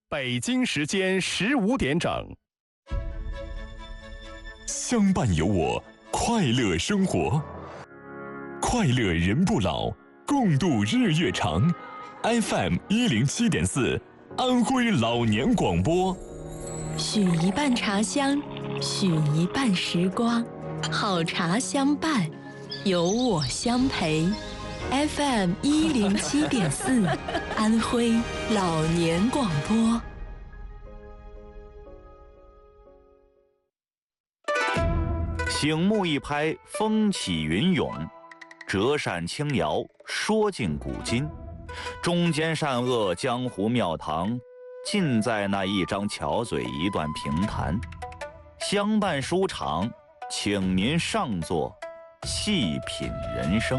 北京时间15点整。 相伴有我，快乐生活，快乐人不老，共度日月长。FM 107.4，安徽老年广播。 许一半茶香，许一半时光，好茶相伴，有我相陪。FM 107.4，安徽老年广播。 醒目一拍，风起云涌；折扇轻摇，说尽古今。忠奸善恶，江湖庙堂，尽在那一张巧嘴，一段评弹。相伴书场，请您上座，细品人生。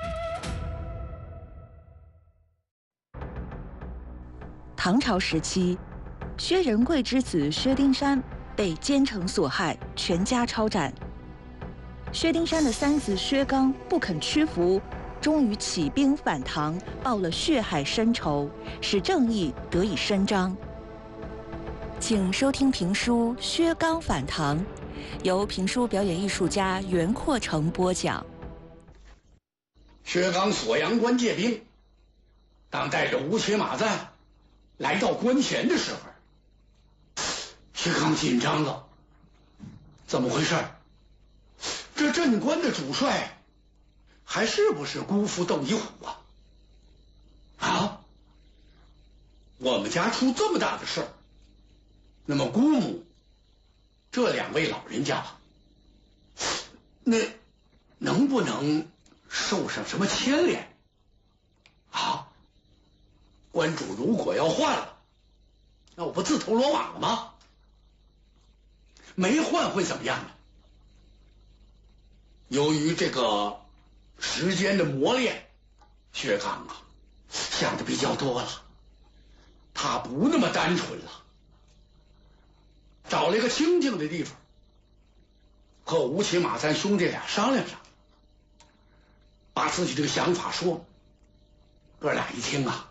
唐朝时期，薛仁贵之子薛丁山被奸臣所害，全家抄斩。薛丁山的三子薛刚不肯屈服，终于起兵反唐，报了血海深仇，使正义得以伸张。请收听评书《薛刚反唐》，由评书表演艺术家袁阔成播讲。 薛刚锁阳关借兵，当带着吴起马赞来到关前的时候，薛刚紧张了，怎么回事？这镇关的主帅还是不是姑父窦一虎啊？啊！我们家出这么大的事儿，那么姑母这两位老人家，那能不能受上什么牵连啊？关主如果要换了，那我不自投罗网了吗？没换会怎么样呢？由于这个时间的磨练，薛刚啊想的比较多了，他不那么单纯了，找了一个清静的地方，和吴起马三兄弟俩商量商量，把自己这个想法说。哥俩一听啊，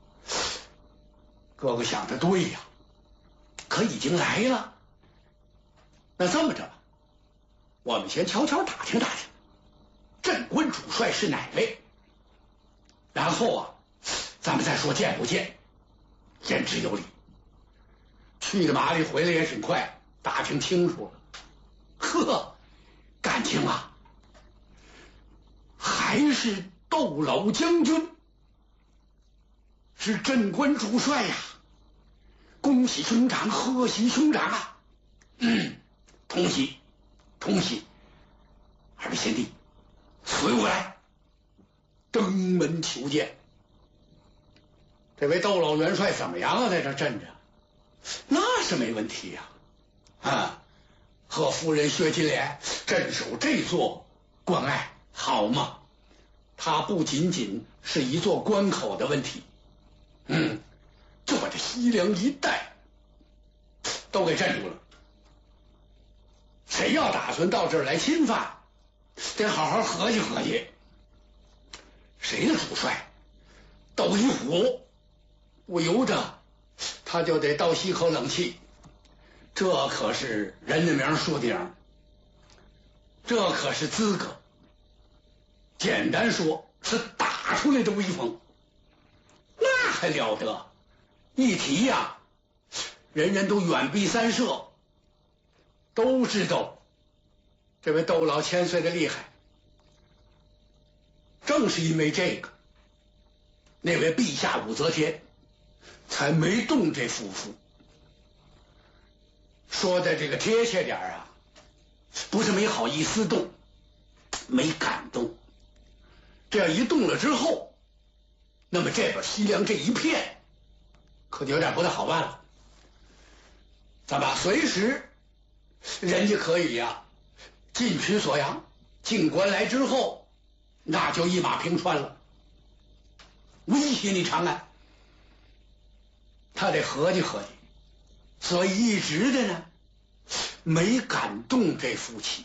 哥哥想的对呀，可已经来了，那这么着吧，我们先悄悄打听打听镇关主帅是哪位，然后啊咱们再说见不见，言之有理。去的麻利，回来也挺快，打听清楚了，呵，感情啊还是窦老将军是镇关主帅呀！恭喜兄长，贺喜兄长啊！同喜同喜。二位贤弟，随我来，登门求见。这位窦老元帅怎么样啊？在这镇着，那是没问题呀。贺夫人薛金莲镇守这座关隘，好嘛？它不仅仅是一座关口的问题，就把这西凉一带都给镇住了。谁要打算到这儿来侵犯，得好好合计合计。谁的主帅窦一虎，不由着他就得倒吸口冷气。这可是人的名树的名，这可是资格。简单说是打出来的威风，那还了得！一提呀，人人都远避三舍，都知道这位窦老千岁的厉害。正是因为这个，那位陛下武则天才没动这夫妇。说的这个贴切点啊，不是没好意思动，没敢动。这样一动了之后，那么这边西凉这一片可就有点不太好办了。咱们随时人家可以呀进取锁阳，进关来之后那就一马平川了，威胁你长安。他得合计合计，所以一直的呢没敢动这夫妻。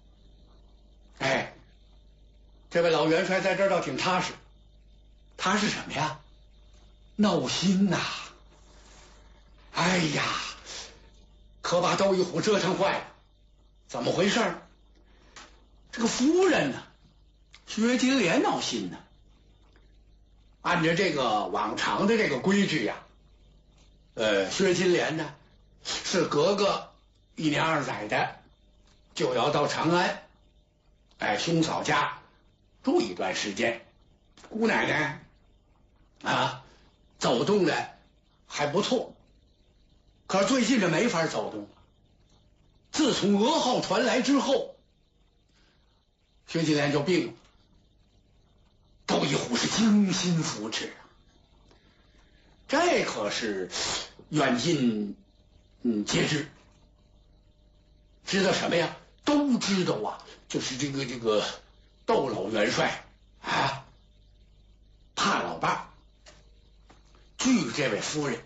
这位老元帅在这儿倒挺踏实，踏实什么呀？闹心呐！ 哎呀，可把窦一虎折腾坏了。怎么回事？这个夫人呢，薛金莲闹心呢。按照这个往常的这个规矩呀，薛金莲呢是隔个1年2载的就要到长安，兄嫂家住一段时间。姑奶奶走动的还不错，可是最近这没法走动了。自从噩耗传来之后，薛金莲就病了。窦一虎是精心扶持啊，这可是远近皆知。知道什么呀？都知道啊，就是这个窦老元帅啊，怕老伴拒这位夫人，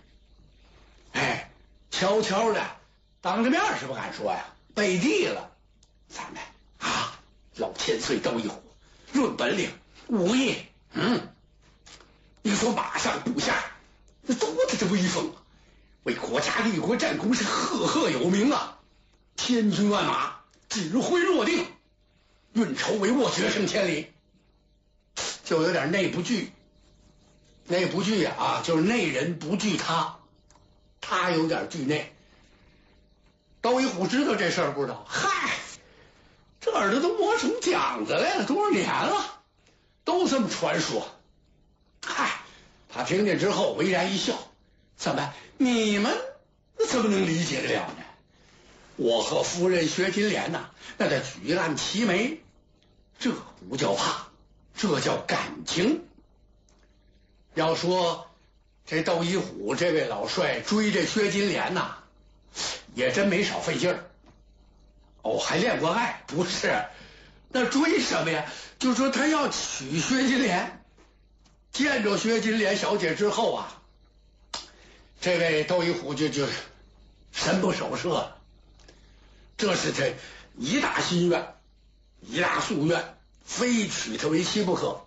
悄悄的当着面是不敢说呀，背地了，咱们老千岁窦一虎论本领武艺，你说马上部下，那多大的威风，为国家立国战功是赫赫有名啊！千军万马指挥若定，运筹帷幄，决胜千里，就有点内不惧。内不惧就是内人不惧他，他有点惧内。窦一虎知道这事儿不知道？嗨，这耳朵都磨成茧子来了，多少年了，都这么传说。嗨，他听见之后微然一笑，怎么你们怎么能理解得了呢？我和夫人薛金莲那叫举案齐眉，这不叫怕，这叫感情。要说这窦一虎这位老帅追这薛金莲也真没少费劲儿。还恋过爱？不是，那追什么呀？就说他要娶薛金莲。见着薛金莲小姐之后这位窦一虎就神不守舍了。这是他一大心愿，一大夙愿，非娶她为妻不可。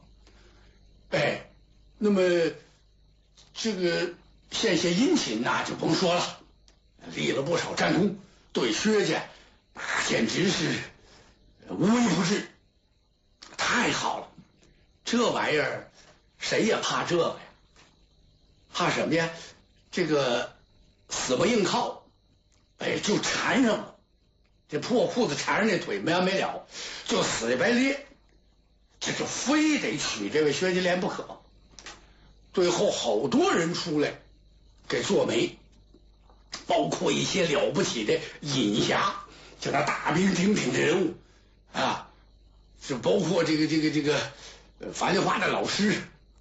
那么这个献些殷勤就不用说了，立了不少战功，对薛家简直是无微不至，太好了。这玩意儿谁也怕这个呀？怕什么呀？这个死不硬靠，就缠上了。这破裤子缠上那腿没完没了，就死也白咧，这就非得娶这位薛金莲不可。最后好多人出来给做媒，包括一些了不起的隐侠，就那大名鼎鼎的人物是包括这个樊梨花的老师，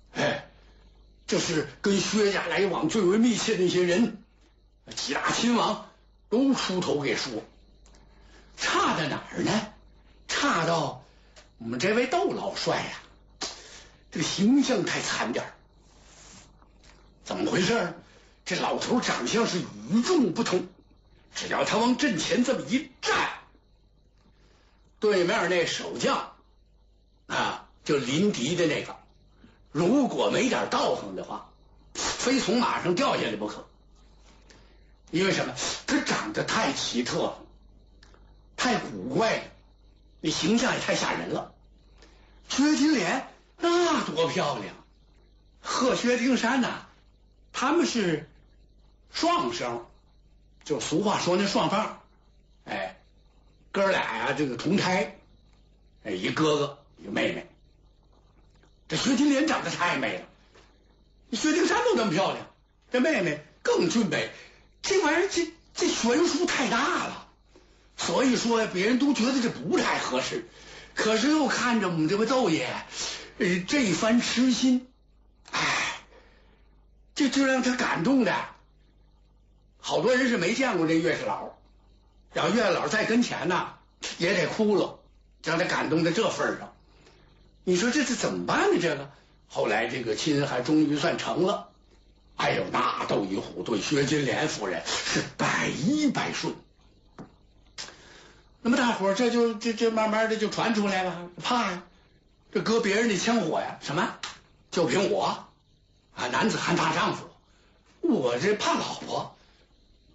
就是跟薛家来往最为密切的那些人，几大亲王都出头给说。差在哪儿呢？差到我们这位窦老帅这个形象太惨点儿。怎么回事？这老头长相是与众不同，只要他往阵前这么一站，对面那守将就临敌的那个，如果没点道行的话，非从马上掉下来不可。因为什么？他长得太奇特了，太古怪了，你形象也太吓人了。薛金莲那多漂亮，和薛丁山他们是双生，就俗话说那双棒，哥俩这个同胎，一哥哥一个妹妹。这薛金莲长得太美了，薛丁山都那么漂亮，这妹妹更俊美，这玩意儿这悬殊太大了，所以说别人都觉得这不太合适。可是又看着我们这位窦爷，这一番痴心，就让他感动的，好多人是没见过这岳氏老，然后岳老在跟前也得哭了，让他感动在这份上。你说这是怎么办呢？这个后来这个亲还终于算成了。那窦一虎对薛金莲夫人是百依百顺。那么大伙儿这慢慢的就传出来了，怕呀，这搁别人的枪火呀，什么就凭我男子汉大丈夫，我这怕老婆，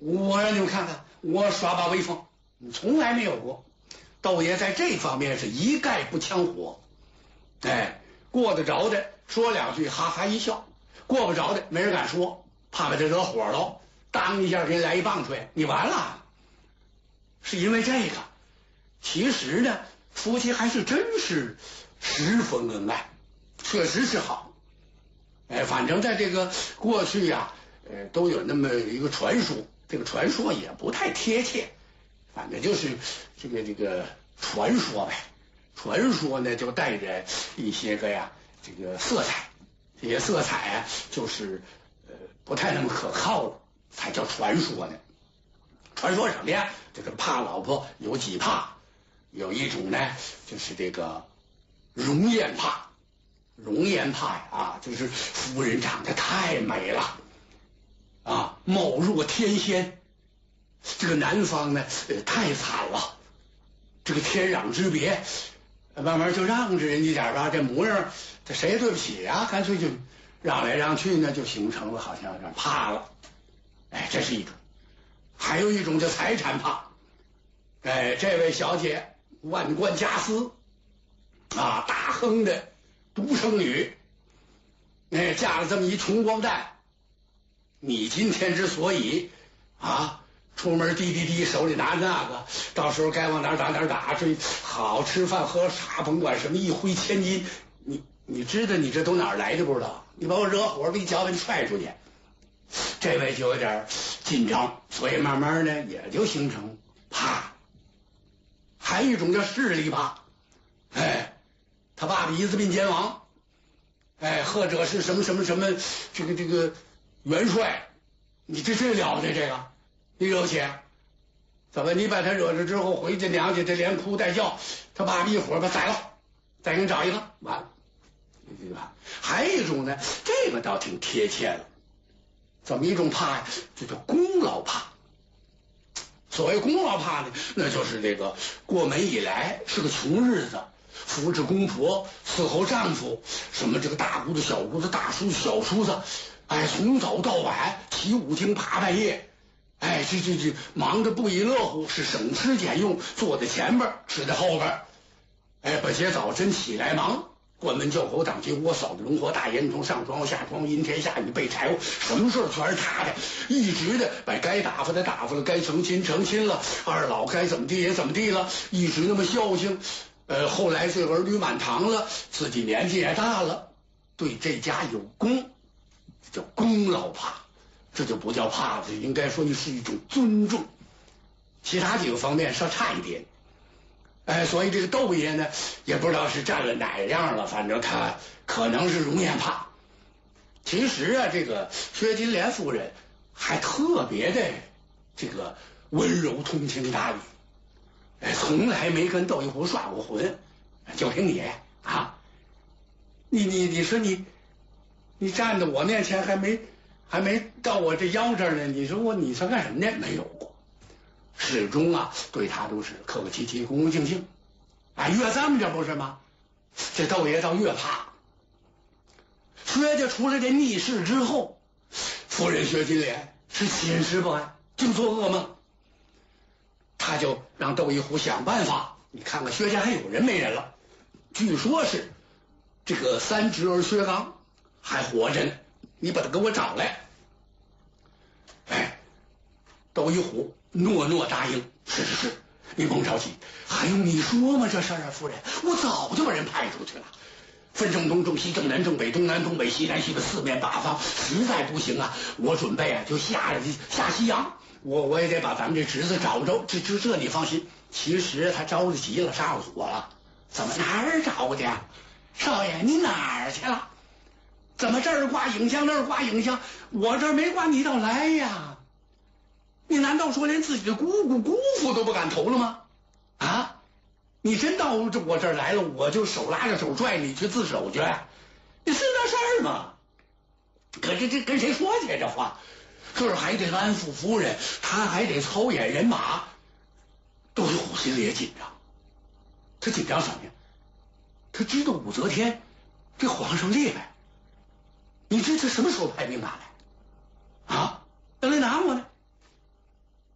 我让你们看看，我耍把威风，从来没有过。窦爷在这方面是一概不呛火，哎，过得着的说两句哈哈一笑，过不着的没人敢说，怕把他惹火了，当一下给你来一棒槌，你完了。是因为这个，其实呢，夫妻还是真是十分恩爱，确实是好。哎，反正在这个过去呀，都有那么一个传说，这个传说也不太贴切，反正就是这个传说呗。传说呢，就带着一些个呀这个色彩，这些色彩啊，就是不太那么可靠了，才叫传说呢。传说什么呀？这个怕老婆有几怕，有一种呢，就是这个容颜怕。容颜怕呀啊，就是夫人长得太美了，啊，貌若天仙。这个男方呢，太惨了，这个天壤之别，慢慢就让着人家点吧，这模样，这谁也对不起啊，干脆就让来让去呢，就形成了好像有点怕了。哎，这是一种。还有一种叫财产怕。哎，这位小姐万贯家私，啊，大亨的独生女，哎，嫁了这么一穷光蛋。你今天之所以啊出门滴手里拿着那个，到时候该往哪儿打，这好吃饭喝茶，甭管什么一挥千金，你知道你这都哪儿来的不知道？你把我惹火了，一脚把你踹出去。这位就有点紧张，所以慢慢呢也就形成怕。还有一种叫势力怕，哎，他爸爸一字并肩王，哎，或者是什么这个元帅，你这了不得这个，你惹不起？怎么你把他惹着之后回去娘家，这连哭带叫，他爸爸一会儿把宰了，再给你找一个，完了。还有一种呢，这个倒挺贴切的。怎么一种怕呀？这叫功劳怕。所谓功劳怕呢，那就是这个过门以来是个穷日子，扶持公婆，伺候丈夫，什么这个大姑子、小姑子、大叔、小叔子，哎，从早到晚起5更爬半夜，哎，这忙得不亦乐乎，是省吃俭用，坐在前边，吃在后边，哎，不些早晨起来忙。关门叫口，挡进窝，扫的龙火大烟囱，上床下床，阴天下雨备柴火，什么事全是他的，一直的把该打发的打发了，该成亲了，二老该怎么地也怎么地了，一直那么孝敬。后来这儿女满堂了，自己年纪也大了，对这家有功，叫功劳怕，这就不叫怕，这应该说是一种尊重。其他几个方面稍差一点。哎，所以这个窦爷呢，也不知道是占了哪样了，反正他可能是容颜怕。其实啊，这个薛金莲夫人还特别的这个温柔通情达理，哎，从来没跟窦一虎耍过浑，就凭你啊，你说你站在我面前还没到我这腰这儿呢，你说你算干什么呢？没有过。始终啊，对他都是客客气气、恭恭敬敬，啊，越这么着不是吗？这窦爷倒越怕。薛家出了这逆事之后，夫人薛金莲是寝食不安，就做噩梦。他就让窦一虎想办法，你看看薛家还有人没人了？据说是这个三侄儿薛刚还活着呢，你把他给我找来。哎，窦一虎诺诺答应，是，你甭着急，还用你说吗？这事儿啊，夫人，我早就把人派出去了，分正东正西正南正北东南东北西南西北4面8方，实在不行啊，我准备啊就下西洋，我也得把咱们这侄子找着，这你放心。其实他着急了，杀死我了，怎么哪儿找去？少爷，你哪儿去了？怎么这儿挂影像，那儿挂影像，我这儿没挂，你倒来呀？你难道说连自己的姑父都不敢投了吗？啊，你真到我这儿来了，我就手拉着手拽你去自首去，你是那事儿吗？可这跟谁说去这话？这儿还得安抚夫人，他还得操演人马。窦一虎心里也紧张，他紧张什么呀？他知道武则天这皇上厉害，你这什么时候派兵打来？啊，要来拿我呢？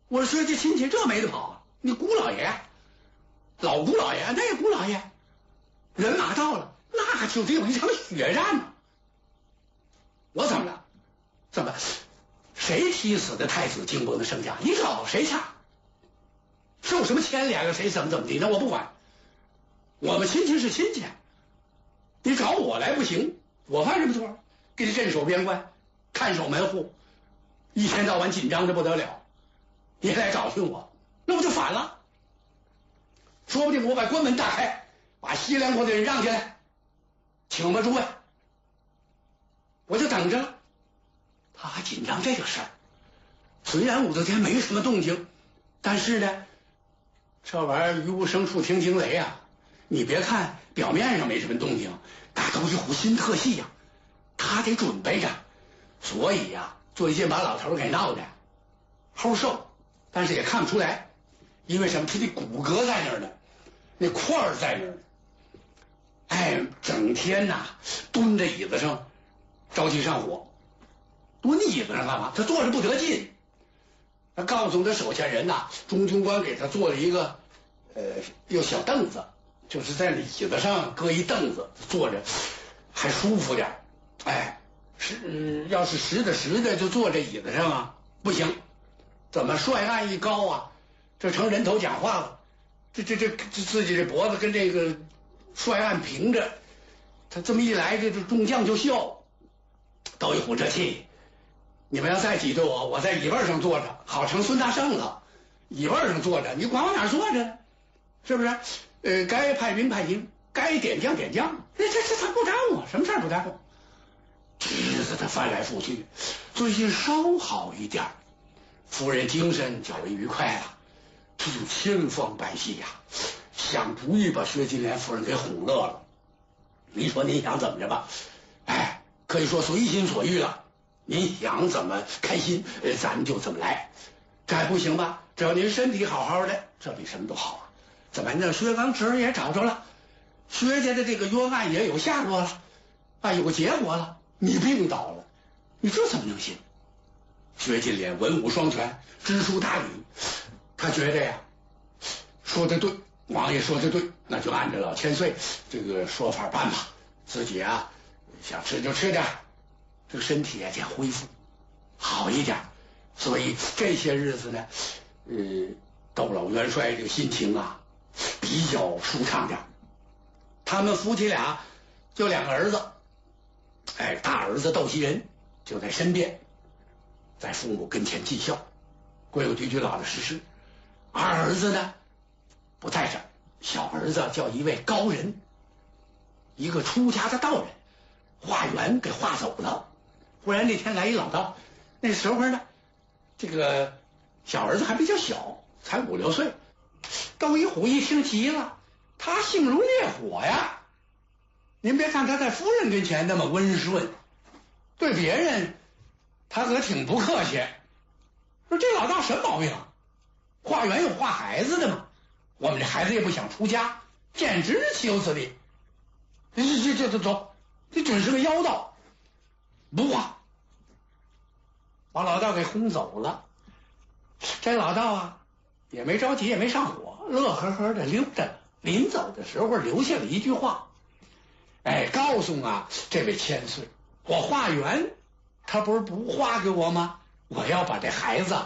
我说这亲戚这没得跑啊，你姑老爷，老姑老爷，那也姑老爷，人马到了，那就得有一场血战嘛。我怎么了？怎么？谁踢死的太子靖伯的圣驾？你找谁去？受什么牵连了？谁怎么的？那我不管。我们亲戚是亲戚，你找我来不行。我犯什么错？给你镇守边关，看守门户，一天到晚紧张的不得了。你来找寻我，那不就反了？说不定我把关门打开，把西凉国的人让进来，请吧诸位，我就等着了。他还紧张这个事儿。虽然武则天没什么动静，但是呢，这玩意儿于无声处听惊雷啊！你别看表面上没什么动静，那都一股新特戏呀，他得准备着。所以呀，最近把老头给闹的齁瘦，但是也看不出来，因为什么？他的骨骼在那儿呢，那块儿在那儿呢。哎，整天呐蹲在椅子上，着急上火。蹲椅子上干嘛？他坐着不得劲。他告诉他手下人呐，中军官给他做了一个有小凳子，就是在椅子上搁一凳子坐着，还舒服点。哎，要是实的就坐这椅子上啊，不行。怎么帅案一高啊，这成人头讲话了。这自己这脖子跟这个帅案平着，他这么一来，这众将就笑，都一呼这气。你们要再挤兑我，我在椅背上坐着，好成孙大圣了。椅背上坐着，你管我哪儿坐着？是不是？该派兵派兵，该点将点将。这他不耽误，什么事儿不耽误？日子他翻来覆去，最近稍好一点，夫人精神较为愉快了。这就千方百计呀，想主意把薛金莲夫人给哄乐了。你说您想怎么着吧？哎，可以说随心所欲了。您想怎么开心，咱就怎么来。这还不行吧？只要您身体好好的，这比什么都好啊。怎么呢？薛刚侄儿也找着了，薛家的这个冤案也有下落了，啊，有个结果了。你病倒了，你这怎么能行？薛金莲文武双全，知书达理，他觉得呀，说的对，王爷说的对，那就按照老千岁这个说法办吧。自己啊，想吃就吃点，这个身体也得恢复好一点。所以这些日子呢，窦老元帅这个心情啊比较舒畅点。他们夫妻俩就两个儿子，哎，大儿子窦袭人就在身边，在父母跟前尽孝，规规矩矩老老实实。二儿子呢不在这儿，小儿子叫一位高人，一个出家的道人，化缘给化走了。忽然那天来一老道，那时候呢，这个小儿子还比较小，才5、6岁。窦一虎一听急了，他性如烈火呀！您别看他在夫人跟前那么温顺，对别人他可挺不客气。说这老道什么毛病啊？化缘有化孩子的嘛，我们这孩子也不想出家，简直是岂有此理！这走，这准是个妖道，不化，把老道给轰走了。这老道啊也没着急，也没上火，乐呵呵的溜着。临走的时候留下了一句话，哎，告诉这位千岁，我化缘他不是不化给我吗？我要把这孩子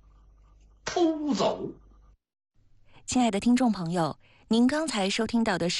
偷走。 亲爱的听众朋友，您刚才收听到的是